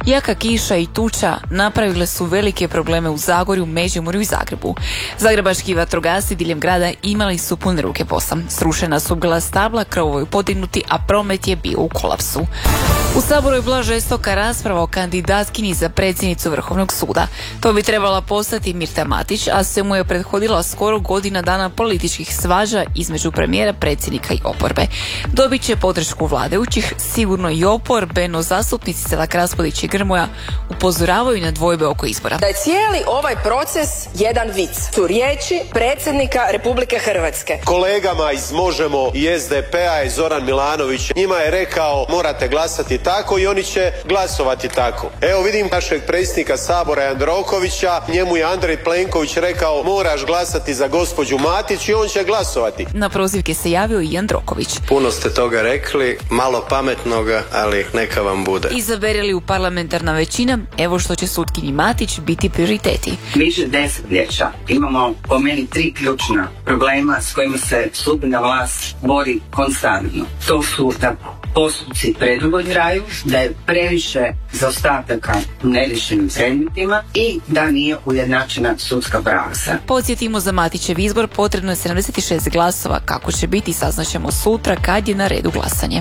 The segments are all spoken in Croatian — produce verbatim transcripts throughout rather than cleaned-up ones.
Jaka kiša i tuča napravile su velike probleme u Zagorju, Međimurju i Zagrebu. Zagrebački vatrogasci diljem grada imali su pune ruke posla. Srušena su bila stabla, krovovi podignuti, a promet je bio u kolapsu. U Saboru je bila žestoka rasprava o kandidatkinji za predsjednicu Vrhovnog suda. To bi trebala postati Mirta Matić, a se mu je prethodila skoro godina dana političkih svađa između premijera, predsjednika i oporbe. Dobit će podršku vladajućih, sigurno i oporbe, no zastupnici Selak Raspudić i Grmoja upozoravaju na dvojbe oko izbora. Da je cijeli ovaj proces jedan vic. Su riječi predsjednika Republike Hrvatske. Kolegama iz Možemo i S D P-a je Zoran Milanović. Njima je rekao morate glasati tako i oni će glasovati tako. Evo vidim našeg predsjednika Sabora Jandrokovića, njemu je Andrej Plenković rekao moraš glasati za gospođu Matić i on će glasovati. Na prozivke se javio i Jandroković. Puno ste toga rekli, malo pametnoga, ali neka vam bude. Izabere li u parlamentarna većina, evo što će sutkinji Matić biti prioriteti. Više desetljeća imamo po meni tri ključna problema s kojima se sudbena vlast bori konstantno. To su da postupci predugo traju, da je previše zaostataka u neriješenim predmetima i da nije ujednačena sudska praksa. Podsjetimo, za Matićev izbor potrebno je sedamdeset šest glasova. Kako će biti, saznaćemo sutra kad je na redu glasanje.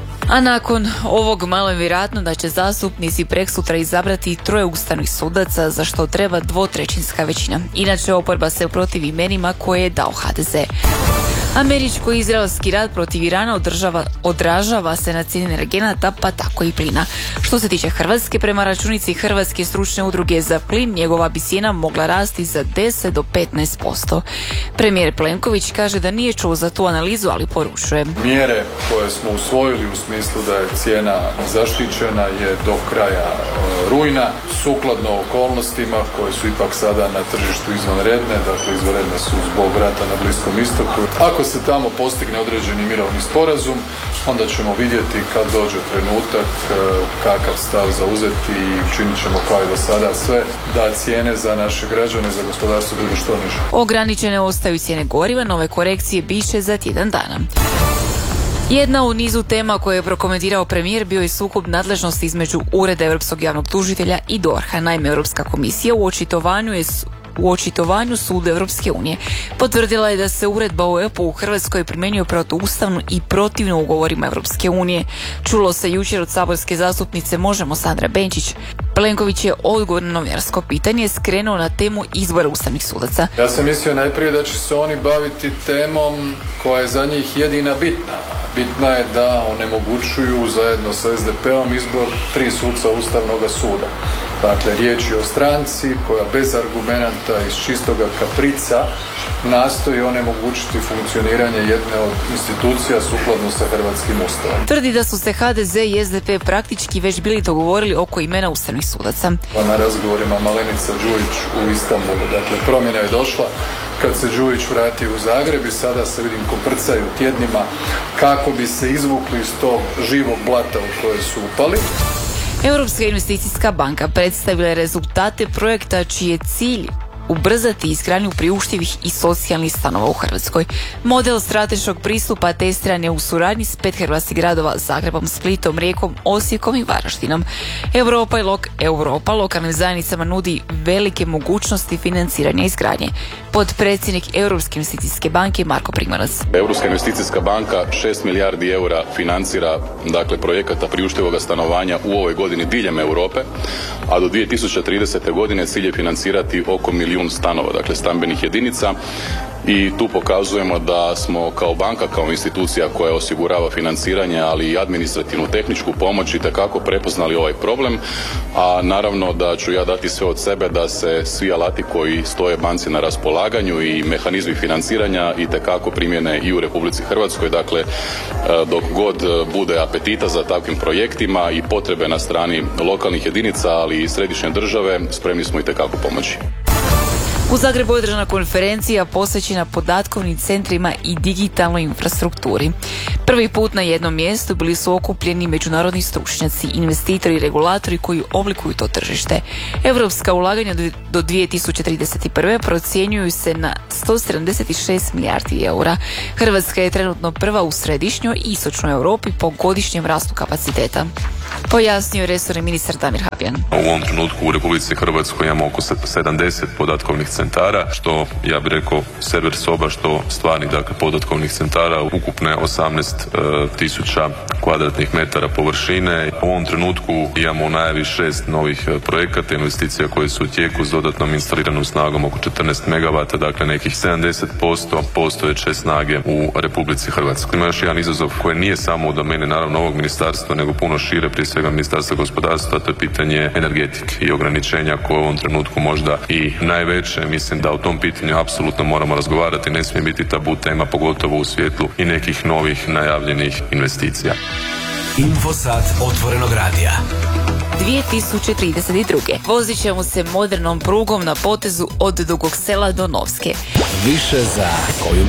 A nakon ovog malo je vjerojatno da će zastupnici preksutra izabrati troje ustavnih sudaca, za što treba dvotrećinska većina. Inače, oporba se protivi imenima koje je dao H D Z. Američko-izraelski rat protiv Irana održava, odražava se na cijene energenata, pa tako i plina. Što se tiče Hrvatske, prema računici Hrvatske stručne udruge za plin, njegova bi cijena mogla rasti za deset do petnaest posto. Premijer Plenković kaže da nije čuo za tu analizu, ali poručuje. Mjere koje smo usvojili u smislu da je cijena zaštićena je do kraja e, rujna, sukladno okolnostima koje su ipak sada na tržištu izvanredne, dakle izvanredne su zbog rata na Bliskom istoku. Ako se tamo postigne određeni mirovni sporazum, onda ćemo vidjeti kad dođe trenutak kakav stav zauzeti i učinit ćemo kao i do sada sve da cijene za naše građane, za gospodarstvo budu što niže. Ograničene ostaju cijene goriva, nove korekcije biće za tjedan dana. Jedna u nizu tema koje je prokomentirao premijer bio je sukob nadležnosti između Ureda Europskog javnog tužitelja i D O R H-a. Naime, Europska komisija u očitovanju je u očitovanju Suda Europske unije potvrdila je da se uredba o E P U u Hrvatskoj primjenjuje protuustavno i protivno ugovorima Europske unije. Čulo se jučer od saborske zastupnice Možemo Sandra Benčić. Plenković je odgovor na novinarsko pitanje skrenuo na temu izbora ustavnih sudaca. Ja sam mislio najprije da će se oni baviti temom koja je za njih jedina bitna. Bitna je da onemogućuju zajedno sa S D P-om izbor tri suca Ustavnog suda. Dakle, riječ je o stranci koja bez argumenata iz čistoga kaprica nastoji onemogućiti funkcioniranje jedne od institucija sukladno sa hrvatskim ustavom. Tvrdi da su se H D Z i S D P praktički već bili dogovorili oko imena ustavnih sudaca. Na razgovorima Malenica Đujić u Istanbulu. Dakle, promjena je došla kad se Đujić vrati u Zagreb i sada se vidim koprcaju tjednima kako bi se izvukli iz tog živog blata u koje su upali. Europska investicijska banka predstavila je rezultate projekta čiji je cilj ubrzati izgradnju priuštivih i socijalnih stanova u Hrvatskoj. Model strateškog pristupa testiran je u suradnji s pet hrvatskih gradova: Zagrebom, Splitom, Rijekom, Osijekom i Varaždinom. Europa i lok, Europa lokalnim zajednicama nudi velike mogućnosti financiranja izgradnje. Potpredsjednik Europske investicijske banke Marko Primorac. Europska investicijska banka šest milijardi eura financira dakle projekata priuštivog stanovanja u ovoj godini diljem Europe, a do dvije tisuće tridesete godine cilj je financirati oko milijun stanova, dakle stambenih jedinica, i tu pokazujemo da smo kao banka, kao institucija koja osigurava financiranje, ali i administrativnu tehničku pomoć itekako prepoznali ovaj problem, a naravno da ću ja dati sve od sebe da se svi alati koji stoje banci na raspolaganju i mehanizmi financiranja itekako primjene i u Republici Hrvatskoj. Dakle, dok god bude apetita za takvim projektima i potrebe na strani lokalnih jedinica, ali i središnje države, spremni smo itekako pomoći. U Zagrebu je održana konferencija posvećena podatkovnim centrima i digitalnoj infrastrukturi. Prvi put na jednom mjestu bili su okupljeni međunarodni stručnjaci, investitori i regulatori koji oblikuju to tržište. Europska ulaganja do dvije tisuće trideset prve procjenjuju se na sto sedamdeset šest milijardi eura. Hrvatska je trenutno prva u središnjoj i istočnoj Europi po godišnjem rastu kapaciteta. Pojasnio resorni ministar Damir Habijan. U ovom trenutku u Republici Hrvatskoj imamo oko sedamdeset podatkovnih centara, što ja bih rekao server soba, što stvarnih dakle podatkovnih centara, ukupne osamnaest tisuća kvadratnih metara površine. U ovom trenutku imamo u najavi šest novih projekata, investicija koje su u tijeku s dodatnom instaliranom snagom oko četrnaest megavata, dakle nekih sedamdeset posto postojeće snage u Republici Hrvatskoj. Ima još jedan izazov koji nije samo u domeni naravno ovog ministarstva, nego puno šire, prije svega Ministarstva gospodarstva, to je pitanje energetike i ograničenja koje u ovom trenutku možda i najveće. Mislim da o tom pitanju apsolutno moramo razgovarati, ne smije biti tabu tema, pogotovo u svjetlu i nekih novih najavljenih investicija. Infosat otvorenog radija. dvije tisuće trideset druge. Vozit ćemo se modernom prugom na potezu od Dugog Sela do Novske. Više za koju